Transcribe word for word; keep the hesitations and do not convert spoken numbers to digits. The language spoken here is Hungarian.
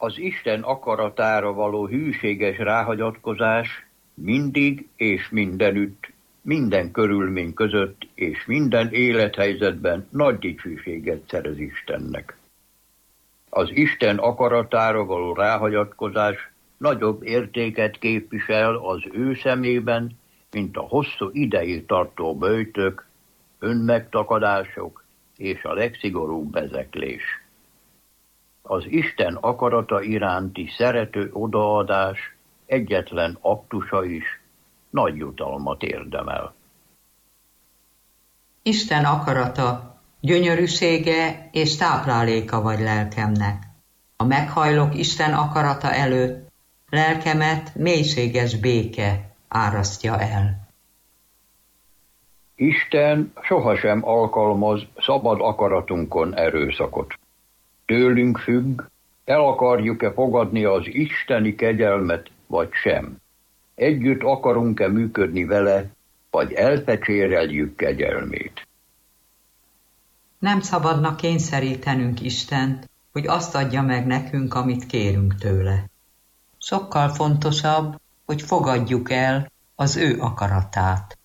Az Isten akaratára való hűséges ráhagyatkozás mindig és mindenütt, minden körülmény között és minden élethelyzetben nagy dicsőséget szerez Istennek. Az Isten akaratára való ráhagyatkozás nagyobb értéket képvisel az ő szemében, mint a hosszú ideig tartó böjtök, önmegtakadások és a legszigorúbb bezeklés. Az Isten akarata iránti szerető odaadás egyetlen aktusa is nagy jutalmat érdemel. Isten akarata gyönyörűsége és tápláléka vagy lelkemnek. Ha meghajlok Isten akarata előtt, lelkemet mélységes béke árasztja el. Isten sohasem alkalmaz szabad akaratunkon erőszakot. Tőlünk függ, el akarjuk-e fogadni az isteni kegyelmet, vagy sem. Együtt akarunk-e működni vele, vagy elfecséreljük kegyelmét. Nem szabadna kényszerítenünk Istent, hogy azt adja meg nekünk, amit kérünk tőle. Sokkal fontosabb, hogy fogadjuk el az ő akaratát.